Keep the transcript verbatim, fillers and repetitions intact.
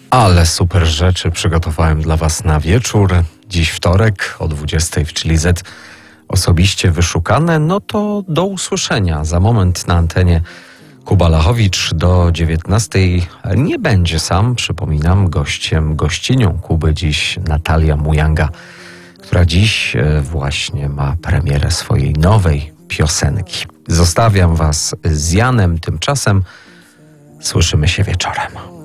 Ale super rzeczy przygotowałem dla Was na wieczór. Dziś wtorek o dwudziestej w Chili Z. Osobiście wyszukane, no to do usłyszenia. Za moment na antenie Kuba Lachowicz do dziewiętnastej. Nie będzie sam, przypominam, gościem, gościnią Kuby dziś Natalia Mujanga, która dziś właśnie ma premierę swojej nowej piosenki. Zostawiam Was z Janem, tymczasem słyszymy się wieczorem.